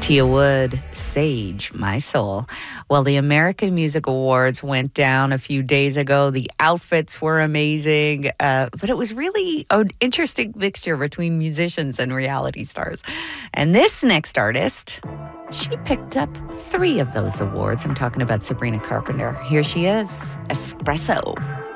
Tia Wood, Sage, My Soul. Well, the American Music Awards went down a few days ago. The outfits were amazing, but it was really an interesting mixture between musicians and reality stars. And this next artist, she picked up 3 of those awards. I'm talking about Sabrina Carpenter. Here she is, Espresso.